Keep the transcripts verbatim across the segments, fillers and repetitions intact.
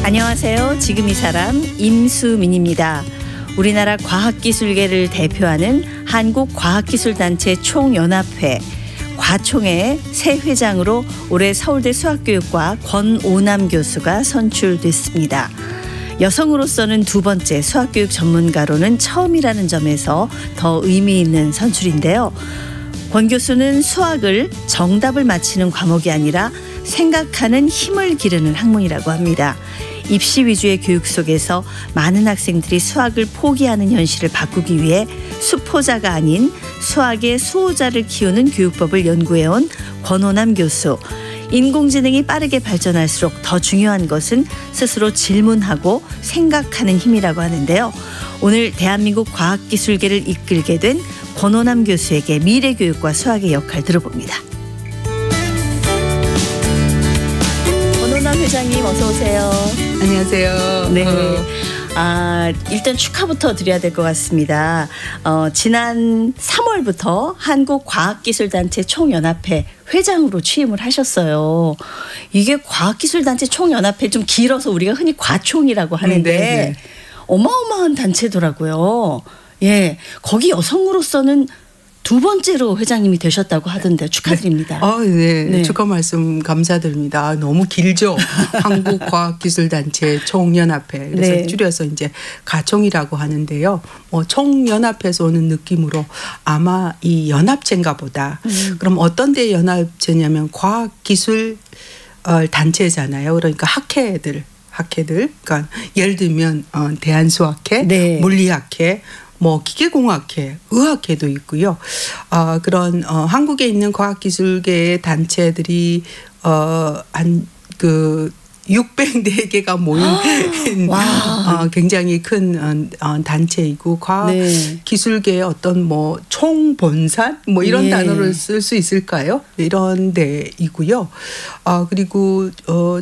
안녕하세요. 지금 이 사람 임수민입니다. 우리나라 과학기술계를 대표하는 한국과학기술단체 총연합회 과총의 새 회장으로 올해 서울대 수학교육과 권오남 교수가 선출됐습니다. 여성으로서는 두 번째, 수학교육 전문가로는 처음이라는 점에서 더 의미 있는 선출인데요. 권 교수는 수학을 정답을 맞히는 과목이 아니라 생각하는 힘을 기르는 학문이라고 합니다. 입시 위주의 교육 속에서 많은 학생들이 수학을 포기하는 현실을 바꾸기 위해 수포자가 아닌 수학의 수호자를 키우는 교육법을 연구해온 권오남 교수. 인공지능이 빠르게 발전할수록 더 중요한 것은 스스로 질문하고 생각하는 힘이라고 하는데요. 오늘 대한민국 과학기술계를 이끌게 된 권오남 교수에게 미래교육과 수학의 역할 들어봅니다. 권오남 회장님 어서 오세요. 안녕하세요. 네. 아, 일단 축하부터 드려야 될 것 같습니다. 어, 지난 삼월부터 한국과학기술단체 총연합회 회장으로 취임을 하셨어요. 이게 과학기술단체 총연합회 좀 길어서 우리가 흔히 과총이라고 하는데 네네. 어마어마한 단체더라고요. 예, 거기 여성으로서는 두 번째로 회장님이 되셨다고 하던데 축하드립니다. 네. 아, 네. 네. 축하 말씀 감사드립니다. 너무 길죠. 한국과학기술단체 총연합회. 그래서 네. 줄여서 이제 가총이라고 하는데요. 뭐 총연합에서 오는 느낌으로 아마 이 연합체인가 보다. 음. 그럼 어떤 데 연합체냐면 과학기술 단체잖아요. 그러니까 학회들. 학회들. 그러니까 예를 들면 대한수학회, 네. 물리학회, 뭐 기계공학회, 의학회도 있고요. 어, 그런 어, 한국에 있는 과학기술계의 단체들이 어, 한 그 육백네 개가 모인 어, 굉장히 큰 어, 단체이고 과학기술계의 네. 어떤 뭐 총본산 뭐 이런 네. 단어를 쓸 수 있을까요? 이런 데이고요. 어, 그리고 어,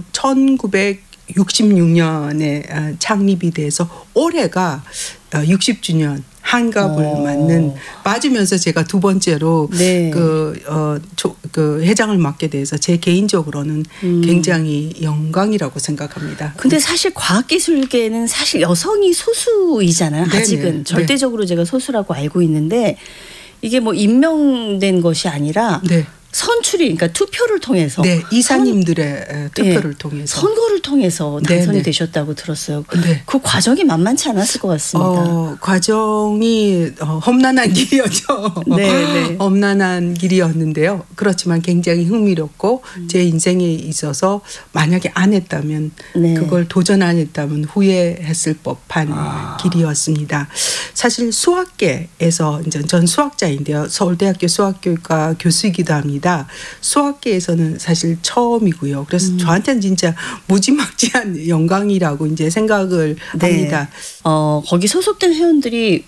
천구백육십육 년에 창립이 돼서 올해가 육십 주년 한갑을 오. 맞는 맞으면서 제가 두 번째로 네. 그, 어, 조, 그 회장을 맡게 돼서 제 개인적으로는 음. 굉장히 영광이라고 생각합니다. 근데 사실 과학기술계는 사실 여성이 소수이잖아요. 네네. 아직은 절대적으로 네. 제가 소수라고 알고 있는데 이게 뭐 임명된 것이 아니라 네. 선출이 그러니까 투표를 통해서 네, 이사님들의 선, 투표를 네, 통해서 선거를 통해서 당선이 네네. 되셨다고 들었어요. 네. 그 과정이 만만치 않았을 것 같습니다. 어, 과정이 어, 험난한 길이었죠. 네, 험난한 길이었는데요. 그렇지만 굉장히 흥미롭고 음. 제 인생에 있어서 만약에 안 했다면 네. 그걸 도전 안 했다면 후회했을 법한 아. 길이었습니다. 사실 수학계에서 이제 전 수학자인데요. 서울대학교 수학교육과 교수이기도 합니다. 수학계에서는 사실 처음이고요. 그래서 음. 저한테는 진짜 무지막지한 영광이라고 이제 생각을 네. 합니다. 어, 거기 소속된 회원들이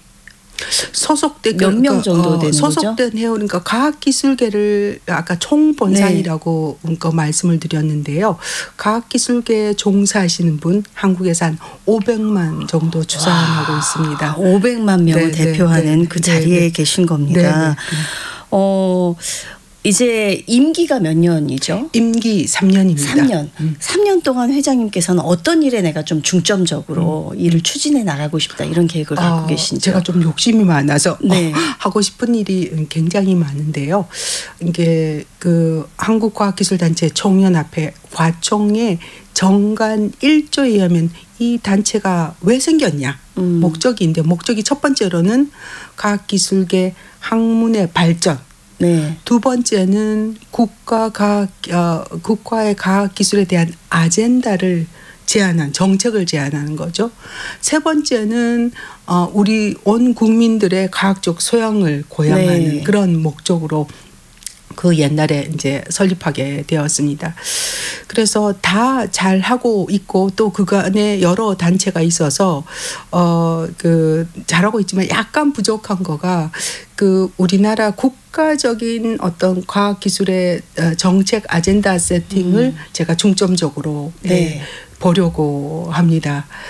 소속된 몇 명 정도 되는 어, 소속된 거죠? 회원 그러니까 과학기술계를 아까 총본산이라고 네. 그 말씀을 드렸는데요. 과학기술계에 종사하시는 분 한국에서 한 오백만 정도 추산하고 와, 있습니다. 오백만 명을 네, 대표하는 네, 그 자리에 네, 계신 겁니다. 네, 네. 어. 이제 임기가 몇 년이죠? 임기 삼 년입니다. 삼 년. 음. 삼 년 동안 회장님께서는 어떤 일에 내가 좀 중점적으로 음. 일을 추진해 나가고 싶다 이런 계획을 갖고 어, 계신지요? 제가 좀 욕심이 많아서 네. 어, 하고 싶은 일이 굉장히 많은데요. 이게 그 한국과학기술단체 총연합회 과총의 정관 일 조에 의하면 이 단체가 왜 생겼냐 음. 목적인데 목적이 첫 번째로는 과학기술계 학문의 발전. 네. 두 번째는 국가 과학, 어, 국가의 과학 기술에 대한 아젠다를 제안한 정책을 제안하는 거죠. 세 번째는 어, 우리 온 국민들의 과학적 소양을 고양하는 네. 그런 목적으로 그 옛날에 이제 설립하게 되었습니다. 그래서 다 잘하고 있고 또 그간에 여러 단체가 있어서 어, 그 잘하고 있지만 약간 부족한 거가 그 우리나라 국가적인 어떤 과학기술의 정책 아젠다 세팅을 음. 제가 중점적으로 네. 보려고 합니다.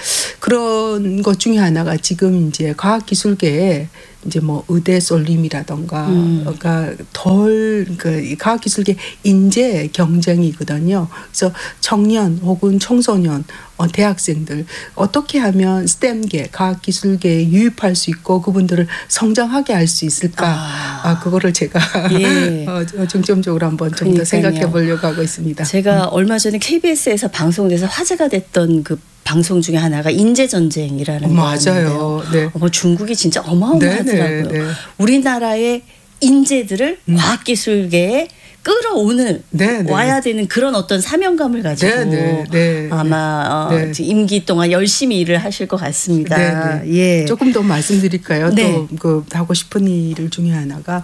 그런 것 중에 하나가 지금 이제 과학기술계에 이제 뭐 의대 쏠림이라던가 음. 그러니까 덜 그 과학기술계 인재 경쟁이거든요. 그래서 청년 혹은 청소년 어, 대학생들 어떻게 하면 스템계 과학기술계에 유입할 수 있고 그분들을 성장하게 할 수 있을까? 아, 아 그거를 제가 예. 어, 중점적으로 한번 좀 더 그러니까요. 생각해 보려고 하고 있습니다. 제가 얼마 전에 케이비에스에서 방송돼서 화제가 됐던 그 방송 중에 하나가 인재 전쟁이라는 어, 거였는데요. 맞아요. 네. 어머, 중국이 진짜 어마어마하더라고요. 네, 네, 네. 우리나라의 인재들을 음. 과학기술계에 끌어오는 네, 네. 와야 되는 그런 어떤 사명감을 가지고 네, 네, 네. 아마 어, 네. 임기 동안 열심히 일을 하실 것 같습니다. 네, 네. 예. 조금 더 말씀드릴까요? 네. 또 그 하고 싶은 일 중에 하나가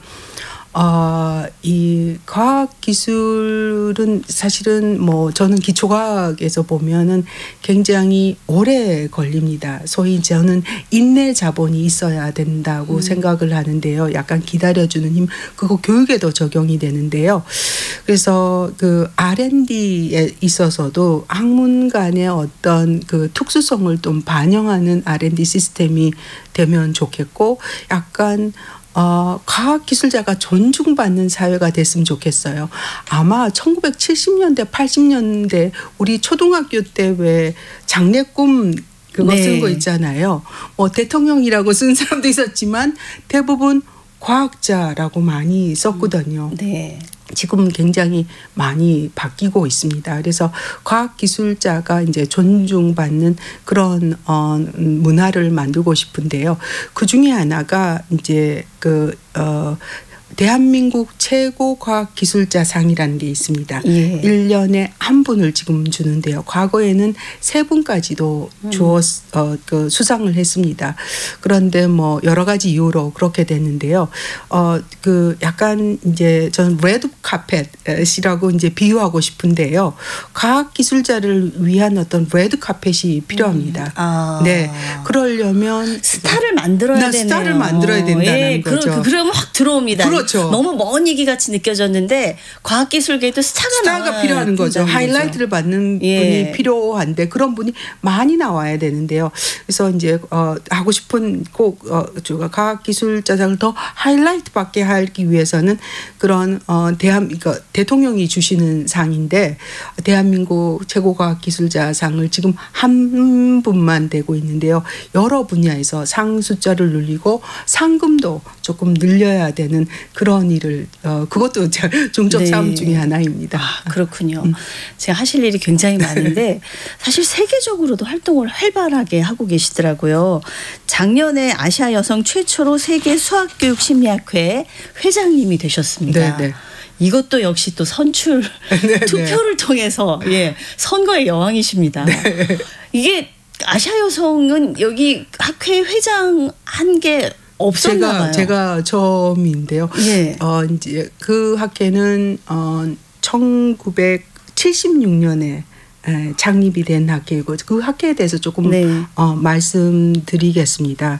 어, 이 과학 기술은 사실은 뭐 저는 기초과학에서 보면은 굉장히 오래 걸립니다. 소위 저는 인내 자본이 있어야 된다고 음. 생각을 하는데요. 약간 기다려주는 힘, 그거 교육에도 적용이 되는데요. 그래서 그 알앤디에 있어서도 학문 간의 어떤 그 특수성을 좀 반영하는 알앤디 시스템이 되면 좋겠고 약간 어, 과학기술자가 존중받는 사회가 됐으면 좋겠어요. 아마 천구백칠십 년대, 팔십 년대 우리 초등학교 때 왜 장래꿈 그거 네. 쓴 거 있잖아요. 뭐 대통령이라고 쓴 사람도 있었지만 대부분 과학자라고 많이 썼거든요. 네. 지금 굉장히 많이 바뀌고 있습니다. 그래서 과학기술자가 이제 존중받는 그런 어, 문화를 만들고 싶은데요. 그 중에 하나가 이제 그 어, 대한민국 최고 과학기술자상이라는 게 있습니다. 예. 일 년에 한 분을 지금 주는데요. 과거에는 세 분까지도 음. 주어 어, 그 수상을 했습니다. 그런데 뭐 여러 가지 이유로 그렇게 됐는데요. 어, 그 약간 이제 저는 레드 카펫이라고 이제 비유하고 싶은데요. 과학기술자를 위한 어떤 레드 카펫이 필요합니다. 음. 아. 네. 그러려면 스타를 만들어야 나 되네요. 스타를 만들어야 된다는 예, 거죠. 그러, 그러면 확 들어옵니다. 그렇죠. 너무 먼 얘기 같이 느껴졌는데 과학기술계도 스타가, 스타가 필요한 거죠. 하이라이트를 받는 예. 분이 필요한데 그런 분이 많이 나와야 되는데요. 그래서 이제 어, 하고 싶은 꼭 어, 제가 과학기술자상을 더 하이라이트 받게 하기 위해서는 그런 어, 대한 그러니까 대통령이 주시는 상인데 대한민국 최고과학기술자상을 지금 한 분만 되고 있는데요. 여러 분야에서 상 숫자를 늘리고 상금도 조금 늘려야 되는 그런 일을 어, 그것도 중점 사업 네. 중에 하나입니다. 아, 그렇군요. 음. 제가 하실 일이 굉장히 많은데 사실 세계적으로도 활동을 활발하게 하고 계시더라고요. 작년에 아시아 여성 최초로 세계 수학교육 심리학회 회장님이 되셨습니다. 네, 네. 이것도 역시 또 선출 네, 투표를 네. 통해서 예, 선거의 여왕이십니다. 네. 이게 아시아 여성은 여기 학회 회장 한 게 없었나 제가 봐요. 제가 처음인데요. 예. 어 이제 그 학회는 어 천구백칠십육 년에 에, 창립이 된 학회이고 그 학회에 대해서 조금 네. 어, 말씀드리겠습니다.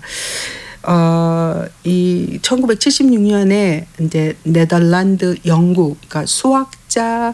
어, 이 천구백칠십육 년에 이제 네덜란드, 영국, 그러니까 수학자,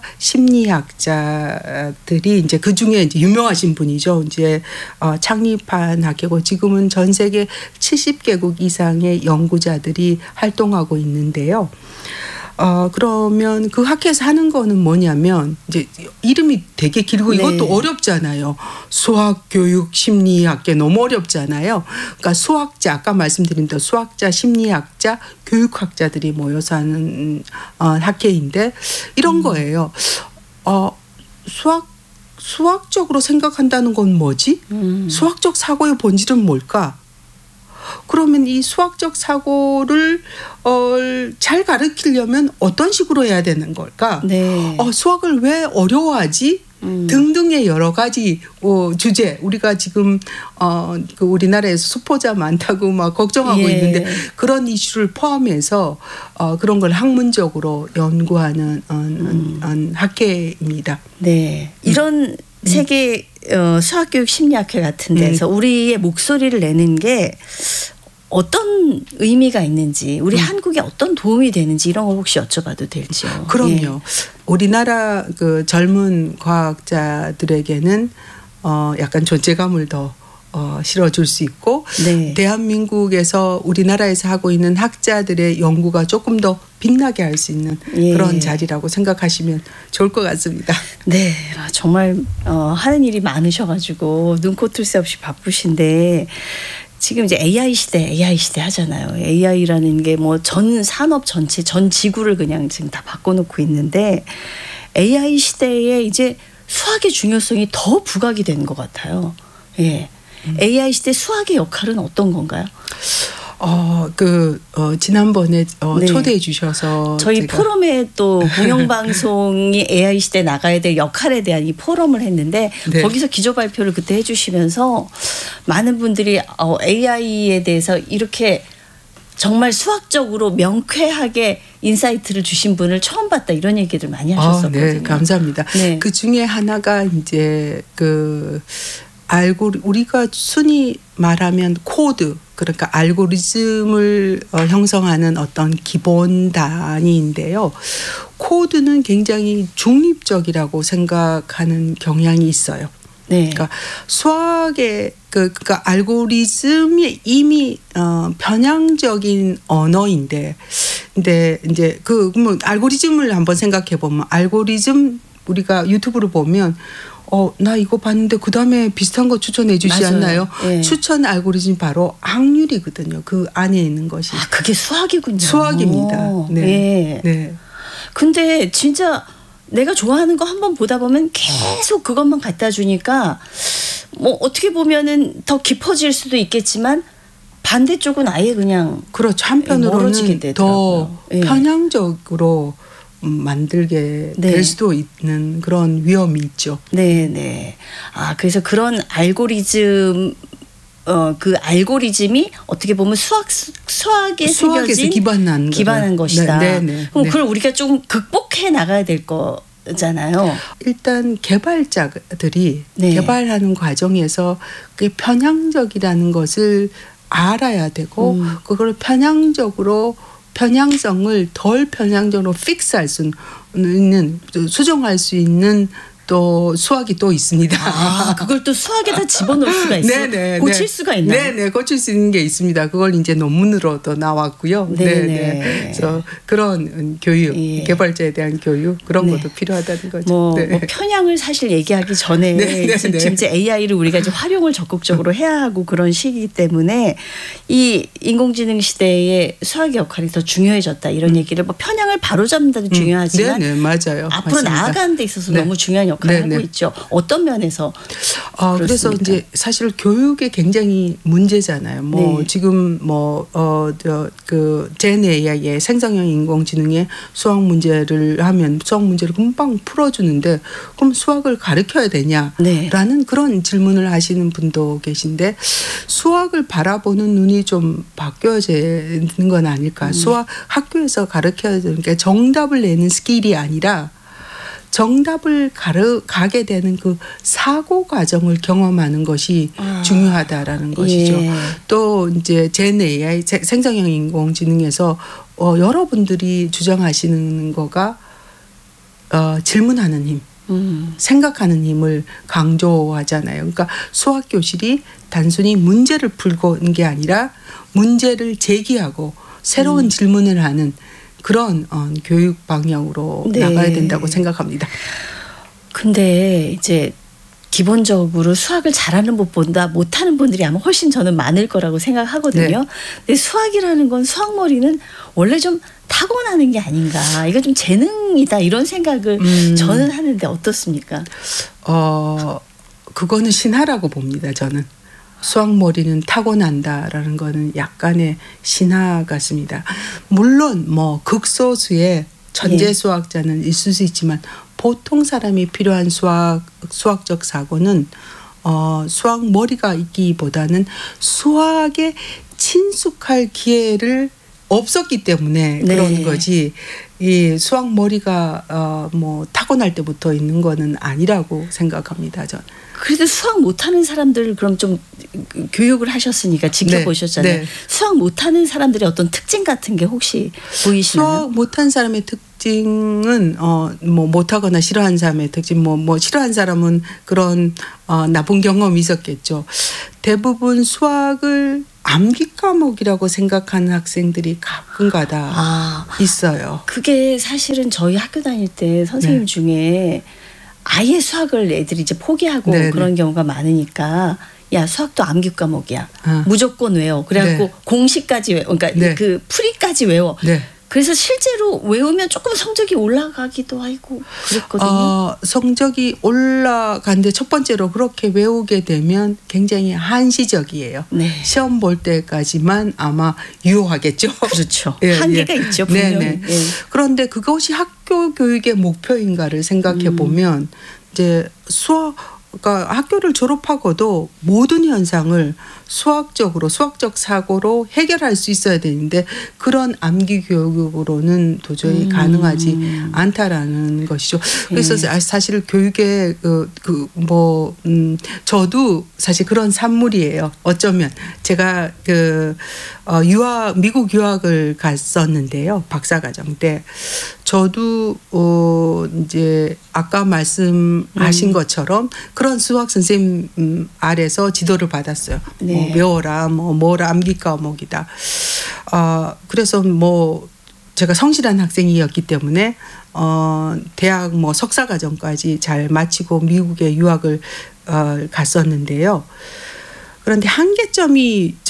심리학자들이 이제 그 중에 이제 유명하신 분이죠. 이제 어, 창립한 학회고 지금은 전 세계 칠십 개국 이상의 연구자들이 활동하고 있는데요. 어, 그러면 그 학회에서 하는 거는 뭐냐면 이제 이름이 되게 길고 네. 이것도 어렵잖아요. 수학교육 심리학계 너무 어렵잖아요. 그러니까 수학자 아까 말씀드린 대로 수학자, 심리학자, 교육학자들이 모여서 하는 어, 학회인데 이런 음. 거예요. 어, 수학 수학적으로 생각한다는 건 뭐지? 음. 수학적 사고의 본질은 뭘까? 그러면 이 수학적 사고를 어, 잘 가르치려면 어떤 식으로 해야 되는 걸까? 네. 어, 수학을 왜 어려워하지? 음. 등등의 여러 가지 어, 주제 우리가 지금 어, 그 우리나라에서 수포자 많다고 막 걱정하고 예. 있는데 그런 이슈를 포함해서 어, 그런 걸 학문적으로 연구하는 어, 음. 어, 학회입니다. 네. 이런 세계 어, 수학교육 심리학회 같은 데서 우리의 목소리를 내는 게 어떤 의미가 있는지 우리 음. 한국에 어떤 도움이 되는지 이런 걸 혹시 여쭤봐도 될지요? 그럼요. 우리나라 그 젊은 과학자들에게는 어 약간 존재감을 더 어, 실어줄 수 있고 네. 대한민국에서 우리나라에서 하고 있는 학자들의 연구가 조금 더 빛나게 할 수 있는 예. 그런 자리라고 생각하시면 좋을 것 같습니다. 네, 아, 정말 어, 하는 일이 많으셔가지고 눈코 뜰 새 없이 바쁘신데 지금 이제 에이아이 시대, 에이아이 시대 하잖아요. 에이아이라는 게 뭐 전 산업 전체, 전 지구를 그냥 지금 다 바꿔놓고 있는데 에이아이 시대에 이제 수학의 중요성이 더 부각이 되는 것 같아요. 예, 음. 에이아이 시대 수학의 역할은 어떤 건가요? 어, 그, 어, 지난번에 어, 네. 초대해 주셔서 저희 제가 포럼에 또 공영방송이 에이아이 시대에 나가야 될 역할에 대한 이 포럼을 했는데 네. 거기서 기조 발표를 그때 해주시면서 많은 분들이 어, 에이아이에 대해서 이렇게 정말 수학적으로 명쾌하게 인사이트를 주신 분을 처음 봤다 이런 얘기들 많이 하셨었거든요. 아, 네, 감사합니다. 네. 그 중에 하나가 이제 그 알고 우리가 순위 말하면 코드 그러니까 알고리즘을 어, 형성하는 어떤 기본 단위인데요. 코드는 굉장히 중립적이라고 생각하는 경향이 있어요. 네. 그러니까 수학의 그 그러니까 알고리즘이 이미 어, 편향적인 언어인데, 근데 이제 그 뭐 알고리즘을 한번 생각해 보면 알고리즘 우리가 유튜브로 보면. 어, 나 이거 봤는데 그 다음에 비슷한 거 추천해 주시 맞아요. 않나요? 네. 추천 알고리즘 바로 확률이거든요. 그 안에 있는 것이. 아, 그게 수학이군요. 수학입니다. 네. 네. 네. 근데 진짜 내가 좋아하는 거 한번 보다 보면 계속 그것만 갖다 주니까 뭐 어떻게 보면은 더 깊어질 수도 있겠지만 반대쪽은 아예 그냥 그렇죠. 멀어지게 한편으로는 더 되더라고요. 예. 편향적으로 만들게 네. 될 수도 있는 그런 위험이 있죠. 네, 네. 아, 그래서 그런 알고리즘 어, 그 알고리즘이 어떻게 보면 수학 수학에 수학에서 새겨진 기반한 기반한 거를. 것이다. 네, 네, 네. 그럼 네. 그걸 우리가 좀 극복해 나가야 될 거잖아요. 일단 개발자들이 네. 개발하는 과정에서 그게 편향적이라는 것을 알아야 되고 음. 그걸 편향적으로 편향성을 덜 편향적으로 픽스할 수 있는 수정할 수 있는 또 수학이 또 있습니다. 아, 그걸 또 수학에다 집어넣을 수가 있어요. 네네, 고칠 네. 수가 있나요? 네네, 고칠 수 있는 게 있습니다. 그걸 이제 논문으로도 나왔고요. 네네. 네네. 그래서 그런 교육, 예. 개발자에 대한 교육 그런 네. 것도 필요하다는 거죠. 뭐, 네. 뭐 편향을 사실 얘기하기 전에 네, 네, 지금 네. 이제 에이아이를 우리가 이제 활용을 적극적으로 해야 하고 그런 시기이기 때문에 이 인공지능 시대에 수학의 역할이 더 중요해졌다 이런 얘기를 뭐 편향을 바로잡는다도 중요하지만 네네, 맞아요. 앞으로 맞습니다. 나아가는 데 있어서 네. 너무 중요한 역할을 네, 하고 네. 있죠. 어떤 면에서 아, 그래서 그렇습니까? 이제 사실 교육에 굉장히 문제잖아요. 뭐 네. 지금 뭐 어 저 그 젠 에이아이의 생성형 인공지능의 수학 문제를 하면 수학 문제를 금방 풀어주는데 그럼 수학을 가르쳐야 되냐라는 네. 그런 질문을 하시는 분도 계신데 수학을 바라보는 눈이 좀 바뀌어야 되는 건 아닐까. 음. 수학 학교에서 가르쳐야 되는 게 정답을 내는 스킬이 아니라 정답을 가르, 가게 되는 그 사고 과정을 경험하는 것이 아. 중요하다라는 것이죠. 예. 또 이제 젠 에이아이 생성형 인공지능에서 어, 여러분들이 주장하시는 거가 어, 질문하는 힘, 음. 생각하는 힘을 강조하잖아요. 그러니까 수학 교실이 단순히 문제를 풀고 있는 게 아니라 문제를 제기하고 새로운 음. 질문을 하는 그런 어, 교육 방향으로 네. 나가야 된다고 생각합니다. 근데 이제 기본적으로 수학을 잘하는 분보다 못하는 분들이 아마 훨씬 저는 많을 거라고 생각하거든요. 네. 근데 수학이라는 건 수학머리는 원래 좀 타고나는 게 아닌가. 이거 좀 재능이다 이런 생각을 음. 저는 하는데 어떻습니까? 어, 그거는 신화라고 봅니다. 저는. 수학머리는 타고난다라는 거는 약간의 신화 같습니다. 물론 뭐 극소수의 천재 예. 수학자는 있을 수 있지만 보통 사람이 필요한 수학 수학적 사고는 어, 수학 머리가 있기보다는 수학에 친숙할 기회를 없었기 때문에 네. 그런 거지. 이 수학 머리가 어, 뭐 타고날 때부터 있는 거는 아니라고 생각합니다. 저는. 그래도 수학 못하는 사람들을 그럼 좀 교육을 하셨으니까 지켜보셨잖아요. 네, 네. 수학 못하는 사람들의 어떤 특징 같은 게 혹시 보이시나요? 수학 못한 사람의 특 특징은 어 뭐 못하거나 싫어하는 사람의 특징 뭐 뭐 싫어하는 사람은 그런 어 나쁜 경험이 있었겠죠. 대부분 수학을 암기 과목이라고 생각하는 학생들이 가끔가다 아, 있어요. 그게 사실은 저희 학교 다닐 때 선생님 네. 중에 아예 수학을 애들이 이제 포기하고 네네. 그런 경우가 많으니까 야 수학도 암기 과목이야. 아. 무조건 외워. 그래갖고 네. 공식까지 외워. 그러니까 네. 그 풀이까지 외워. 네. 그래서 실제로 외우면 조금 성적이 올라가기도 하고 그랬거든요. 어, 성적이 올라간데 첫 번째로 그렇게 외우게 되면 굉장히 한시적이에요. 네. 시험 볼 때까지만 아마 유효하겠죠. 그렇죠. 예, 한계가 예. 있죠. 분명히. 네네. 예. 그런데 그것이 학교 교육의 목표인가를 생각해 보면 음. 이제 수학 그러니까 학교를 졸업하고도 모든 현상을 수학적으로 수학적 사고로 해결할 수 있어야 되는데 그런 암기 교육으로는 도저히 음. 가능하지 않다라는 것이죠. 그래서 예. 사실 교육의 그 그 뭐 음 저도 사실 그런 산물이에요. 어쩌면 제가 그 어 유학 미국 유학을 갔었는데요. 박사과정 때 저도 어 이제 아까 말씀하신 음. 것처럼 그런 수학 선생님 음, 아래서 지도를 받았어요. 네. 뭐 외워라, 뭐 뭐라 암기 과목이다. 아 그래서 뭐 제가 성실한 학생이었기 때문에 어 대학 뭐 석사 과정까지 잘 마치고 미국에 유학을 어 갔었는데요. 그런데 한계점이